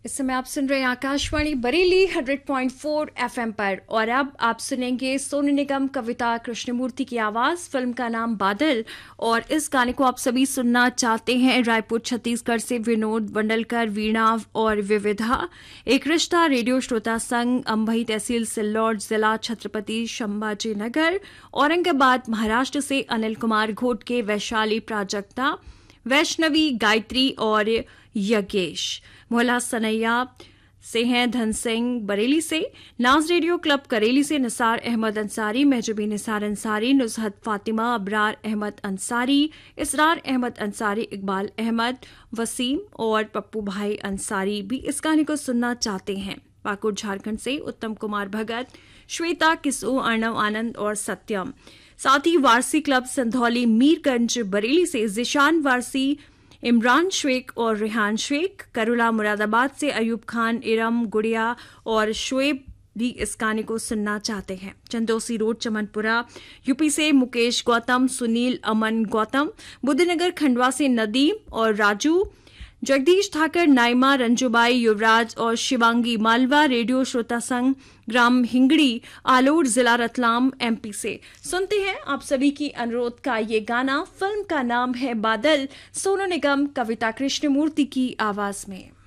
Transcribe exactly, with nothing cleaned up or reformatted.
इस समय आप सुन रहे हैं Akashvani Bareilly hundred point four FM पर और अब आप सुनेंगे सोनू निगम कविता कृष्णमूर्ति की आवाज। फिल्म का नाम बादल और इस गाने को आप सभी सुनना चाहते हैं रायपुर छत्तीसगढ़ से विनोद वंडलकर, वीणा और विविधा। एक रिश्ता रेडियो श्रोता संघ, अंबई तहसील सिल्लौर जिला छत्रपति संभाजी नगर, औरंगाबाद महाराष्ट्र से अनिल कुमार घोटके, वैशाली प्राजक्ता, वैष्णवी, गायत्री और यज्ञेश। मोहल्ला सनैया से हैं धन सिंह बरेली से, नाज रेडियो क्लब करेली से निसार अहमद अंसारी, महजूबी निसार अंसारी, नुजहत फातिमा, अबरार अहमद अंसारी, इसरार अहमद अंसारी, इकबाल अहमद, वसीम और पप्पू भाई अंसारी भी इस गाने को सुनना चाहते हैं। पाकुड़ झारखंड से उत्तम कुमार भगत, श्वेता किसू, अर्णव आनंद और सत्यम। साथ ही वारसी क्लब संधौली मीरगंज बरेली से जिशान वारसी, इमरान शेख और रेहान शेख। करुला मुरादाबाद से अयूब खान, इरम, गुड़िया और शोएब भी इस गाने को सुनना चाहते हैं। चंदोसी रोड चमनपुरा यूपी से मुकेश गौतम, सुनील, अमन गौतम। बुद्धिनगर खंडवा से नदीम और राजू। जगदीश ठाकर, नाइमा, रंजूबाई, युवराज और शिवांगी। मालवा रेडियो श्रोता संघ, ग्राम हिंगड़ी, आलोर जिला रतलाम एमपी से। सुनते हैं आप सभी की अनुरोध का ये गाना। फिल्म का नाम है बादल, सोनू निगम कविता कृष्णमूर्ति की आवाज में।